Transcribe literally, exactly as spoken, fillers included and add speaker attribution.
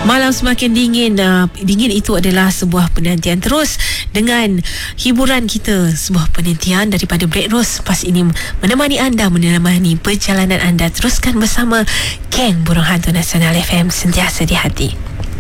Speaker 1: Malam semakin dingin. uh, Dingin itu adalah sebuah penantian. Terus dengan hiburan kita, sebuah penantian daripada Break Rose pas ini menemani anda, menemani perjalanan anda. Teruskan bersama Geng Burung Hantu Nasional F M, sentiasa di hati.